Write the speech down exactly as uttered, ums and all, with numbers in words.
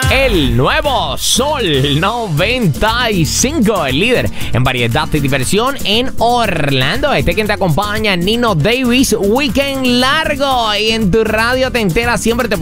El nuevo Sol noventa y cinco, el líder en variedad y diversión en Orlando. Este quien te acompaña, Nino Davis, Weekend Largo. Y en tu radio te enteras siempre, te